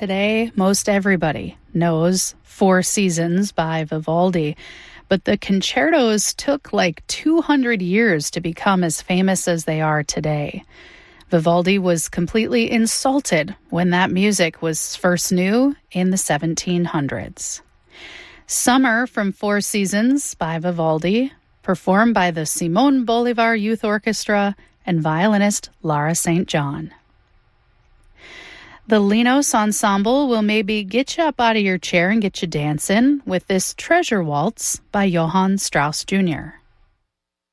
today, most everybody knows Four Seasons by Vivaldi. But the concertos took like 200 years to become as famous as they are today. Vivaldi was completely insulted when that music was first new in the 1700s. Summer from Four Seasons by Vivaldi, performed by the Simon Bolivar Youth Orchestra and violinist Lara St. John. The Linos Ensemble will maybe get you up out of your chair and get you dancing with this Treasure Waltz by Johann Strauss Jr.